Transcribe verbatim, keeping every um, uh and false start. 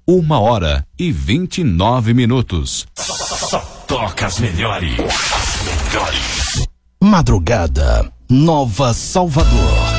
uma hora e vinte e nove minutos. Só toca as melhores. As melhores. Madrugada, Nova Salvador.